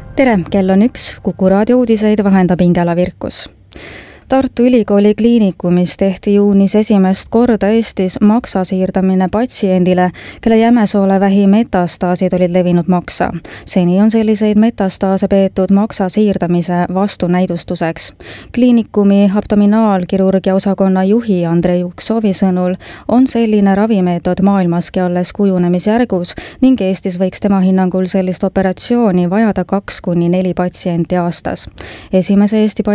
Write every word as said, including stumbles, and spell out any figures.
tere, kell on üks, Kuku raadio uudiseid vahendab Ingela Virkus. Tartu Ülikooli kliinikumis tehti juunis esimest korda Eestis maksa siirdamine patsiendile, kelle jämesoolevähi metastaasid olid levinud maksa. Seni on selliseid metastaase peetud maksa siirdamise vastunäidustuseks. Kliinikumi abdominaalkirurgia osakonna juhi Andrei Uksovi sõnul on selline ravimeetod maailmaski alles kujunemisjärgus ning Eestis võiks tema hinnangul sellist operatsiooni vajada kaks kuni neli patsienti aastas. Esimese Eesti